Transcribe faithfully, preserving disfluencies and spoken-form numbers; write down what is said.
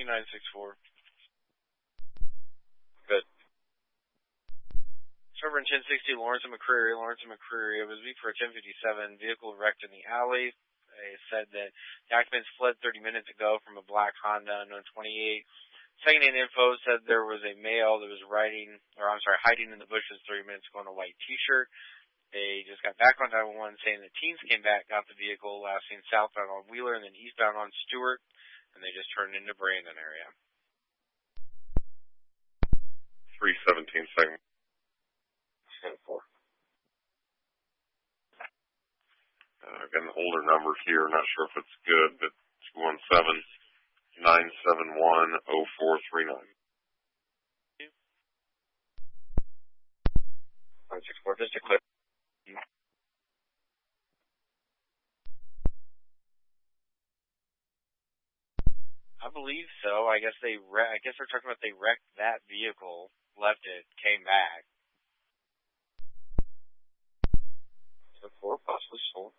you nine six four. Good. Trevor in ten sixty, Lawrence and McCreary. Lawrence and McCreary. It was me for a ten fifty-seven. Vehicle wrecked in the alley. They said that the occupants fled thirty minutes ago from a black Honda unknown twenty-eight. Second-hand info said there was a male that was riding, or I'm sorry, hiding in the bushes thirty minutes ago in a white T-shirt. They just got back on nine one one saying the teens came back, got the vehicle last seen southbound on Wheeler and then eastbound on Stewart, and they just turned into Brandon area. three seventeen segment. ten four. Uh, I've got an older number here. Not sure if it's good, but two one seven, nine seven one, oh four three nine. nine six four, just a clip. I believe so. I guess they wre- I guess they're talking about they wrecked that vehicle, left it, came back. ten four, possibly sold.